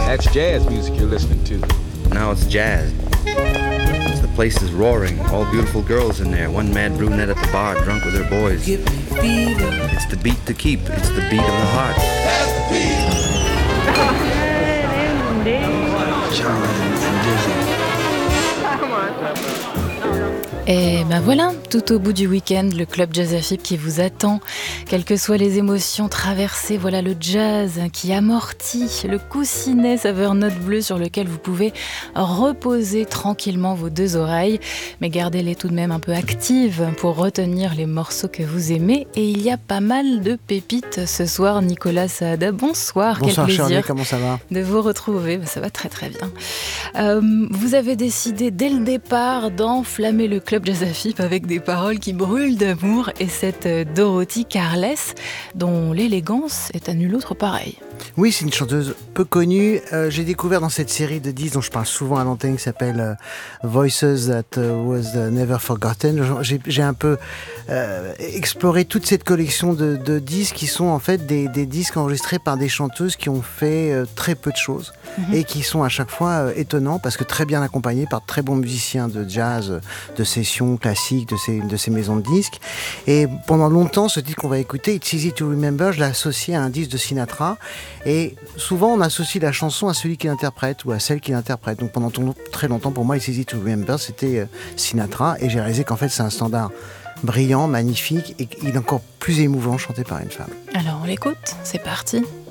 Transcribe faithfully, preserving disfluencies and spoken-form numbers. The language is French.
That's jazz music you're listening to. Now it's jazz. The place is roaring. All beautiful girls in there. One mad brunette at the bar, drunk with her boys. Give me fever. It's the beat to keep. It's the beat of the heart. That's the beat. Charlie and Dizzy. Et ben voilà, tout au bout du week-end, le club Jazz A F I P qui vous attend. Quelles que soient les émotions traversées, voilà le jazz qui amortit, le coussinet saveur note bleue sur lequel vous pouvez reposer tranquillement vos deux oreilles, mais gardez-les tout de même un peu actives pour retenir les morceaux que vous aimez. Et il y a pas mal de pépites ce soir. Nicolas Saada, bonsoir, bonsoir quel plaisir Shirley, comment ça va de vous retrouver. Ben, ça va très très bien. Euh, vous avez décidé dès le départ d'enflammer le club Jazz A F I P avec des paroles qui brûlent d'amour et cette Dorothy Carles dont l'élégance est à nul autre pareil. Oui, c'est une chanteuse peu connue. Euh, j'ai découvert dans cette série de disques dont je parle souvent à l'antenne qui s'appelle euh, Voices That uh, Was Never Forgotten. J'ai, j'ai un peu euh, exploré toute cette collection de, de disques qui sont en fait des, des disques enregistrés par des chanteuses qui ont fait euh, très peu de choses mm-hmm. et qui sont à chaque fois euh, étonnants parce que très bien accompagnés par de très bons musiciens de jazz, de session classique, de ces, de ces maisons de disques. Et pendant longtemps, ce titre qu'on va écouter, It's Easy to Remember, je l'ai associé à un disque de Sinatra. Et souvent, on associe la chanson à celui qui l'interprète ou à celle qui l'interprète. Donc pendant très longtemps, pour moi, It's Easy to Remember, c'était Sinatra. Et j'ai réalisé qu'en fait, c'est un standard brillant, magnifique et il est encore plus émouvant chanté par une femme. Alors, on l'écoute, c'est parti.